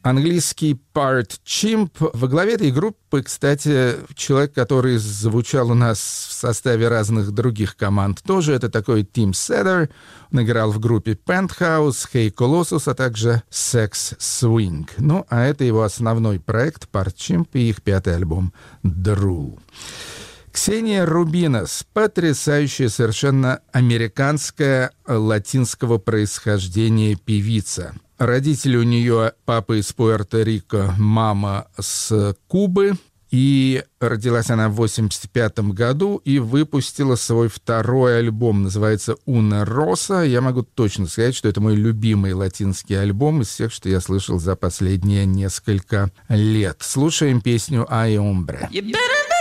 Английский Part Chimp. Во главе этой группы, кстати, человек, который звучал у нас в составе разных других команд тоже. Это такой Тим Седер. Он играл в группе Penthouse, Hey Colossus, а также Sex Swing. Ну, а это его основной проект Part Chimp и их 5-й альбом Drool. Ксения Рубинос, потрясающая совершенно американская латинского происхождения певица. Родители у нее папа из Пуэрто-Рико, мама с Кубы. И родилась она в 1985 году и выпустила свой 2-й альбом, называется «Una Rosa». Я могу точно сказать, что это мой любимый латинский альбом из всех, что я слышал за последние несколько лет. Слушаем песню «Ay Hombre».